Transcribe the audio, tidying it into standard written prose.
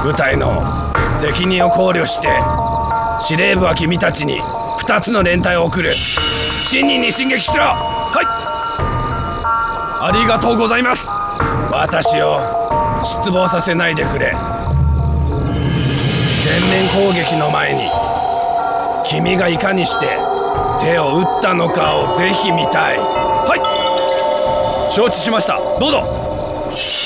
部隊の責任を考慮して司令部は君たちに2つの連隊を送る。新任に進撃しろ。はい、ありがとうございます。私を失望させないでくれ。全面攻撃の前に君がいかにして手を打ったのかをぜひ見たい。はい、承知しました。どうぞ。